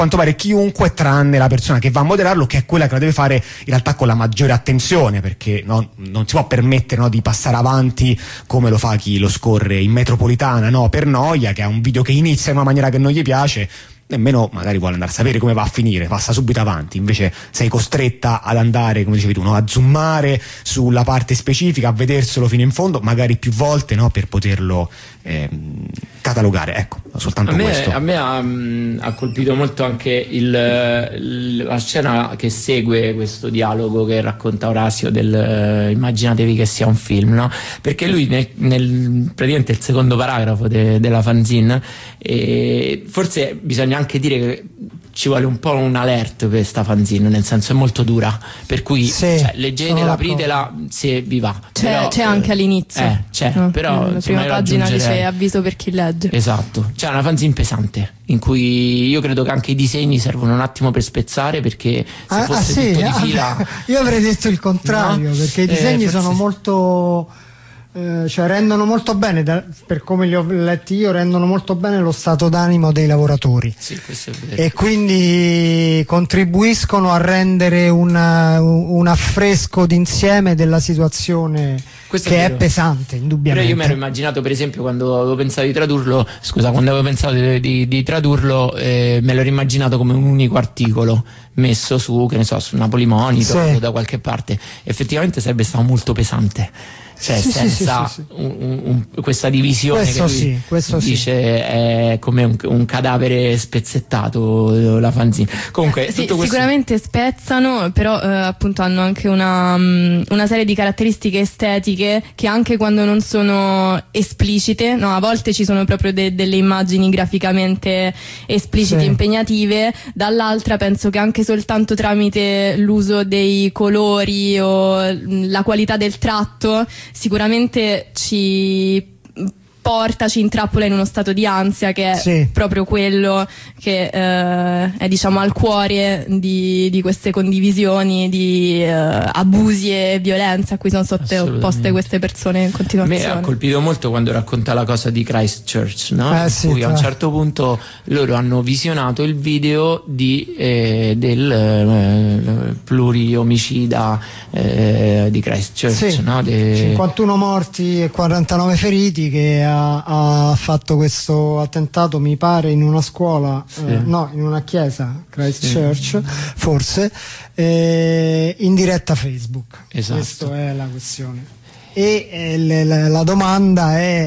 quanto pare chiunque, tranne la persona che va a moderarlo, che è quella che la deve fare in realtà con la maggiore attenzione, perché non si può permettere, no, di passare avanti come lo fa chi lo scorre in metropolitana, no, per noia, che ha un video che inizia in una maniera che non gli piace, nemmeno magari vuole andare a sapere come va a finire, passa subito avanti. Invece sei costretta ad andare, come dicevi tu, no, a zoomare sulla parte specifica, a vederselo fino in fondo, magari più volte, no, per poterlo catalogare. Ecco, soltanto questo. A me ha colpito molto anche la scena che segue questo dialogo che racconta Orazio immaginatevi che sia un film, no? Perché lui praticamente il secondo paragrafo della fanzine, forse bisogna anche dire che ci vuole un po' un alert per sta fanzine, nel senso è molto dura, per cui cioè, leggetela, apritela se vi va. C'è anche all'inizio, però la prima pagina dice avviso per chi legge. Esatto, c'è una fanzine pesante in cui io credo che anche i disegni servono un attimo per spezzare, perché se fosse tutto di fila io avrei detto il contrario, no? Perché i disegni sono molto cioè rendono molto bene, per come li ho letti io, rendono molto bene lo stato d'animo dei lavoratori. Sì, questo è vero. E quindi contribuiscono a rendere un affresco d'insieme della situazione, questo che è pesante, indubbiamente. Però io mi ero immaginato, per esempio, quando avevo pensato di tradurlo, di tradurlo, me l'ero immaginato come un unico articolo messo su, che ne so, su Napoli Monitor o da qualche parte. Effettivamente sarebbe stato molto pesante. Cioè senza questa divisione, questo dice è come un cadavere spezzettato la fanzine. Comunque sicuramente spezzano, però appunto hanno anche una serie di caratteristiche estetiche che anche quando non sono esplicite, no, a volte ci sono proprio delle immagini graficamente esplicite, impegnative, dall'altra penso che anche soltanto tramite l'uso dei colori o la qualità del tratto sicuramente ci intrappola in uno stato di ansia, che è proprio quello che è diciamo al cuore di queste condivisioni di abusi e violenza a cui sono sottoposte queste persone in continuazione. A me ha colpito molto quando racconta la cosa di Christchurch, no? A un certo punto loro hanno visionato il video del pluriomicida di Christchurch, no? 51 morti e 49 feriti, che ha fatto questo attentato, mi pare, in una scuola, no, in una chiesa, Christchurch, forse, in diretta Facebook. Esatto. Questa è la questione. E la domanda è: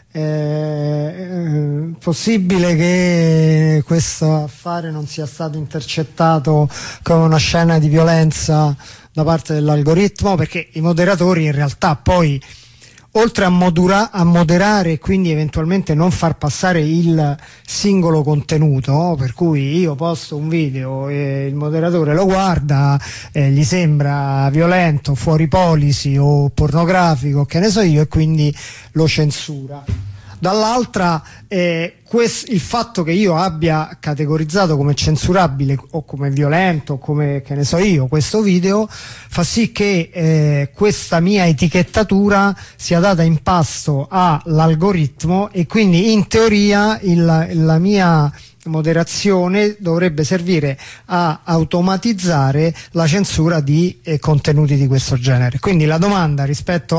possibile che questo affare non sia stato intercettato come una scena di violenza da parte dell'algoritmo? Perché i moderatori in realtà poi, oltre a moderare e quindi eventualmente non far passare il singolo contenuto, per cui io posto un video e il moderatore lo guarda, gli sembra violento, fuori policy o pornografico, che ne so io, e quindi lo censura. Dall'altra il fatto che io abbia categorizzato come censurabile o come violento, come, che ne so io, questo video, fa sì che questa mia etichettatura sia data in pasto all'algoritmo, e quindi in teoria la mia moderazione dovrebbe servire a automatizzare la censura di contenuti di questo genere. Quindi la domanda rispetto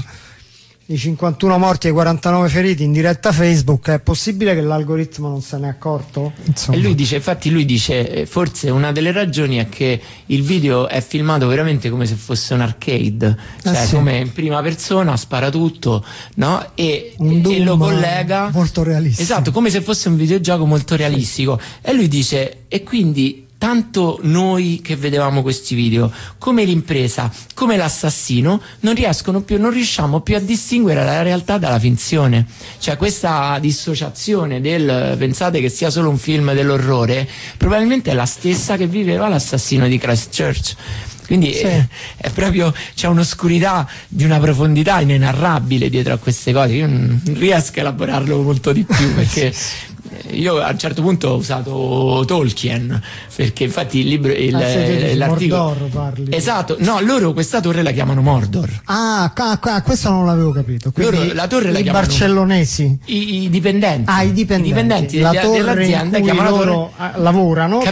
i 51 morti e 49 feriti in diretta Facebook: è possibile che l'algoritmo non se ne è accorto? E lui dice forse una delle ragioni è che il video è filmato veramente come se fosse un arcade, cioè come in prima persona, spara tutto, no? E lo collega molto realistico, esatto, come se fosse un videogioco molto realistico. E lui dice, e quindi tanto noi che vedevamo questi video, come l'impresa, come l'assassino, non riusciamo più a distinguere la realtà dalla finzione. Cioè questa dissociazione pensate che sia solo un film dell'orrore, probabilmente è la stessa che viveva l'assassino di Christchurch. Quindi è proprio, c'è un'oscurità di una profondità inenarrabile dietro a queste cose. Io non riesco a elaborarlo molto di più, perché io a un certo punto ho usato Tolkien, perché infatti il libro l'articolo Mordor parli. Esatto, no, loro questa torre la chiamano Mordor. Questo non l'avevo capito. Quindi loro la torre la chiamano barcellonesi, i dipendenti. I dipendenti dell'azienda in cui chiamano loro lavorano,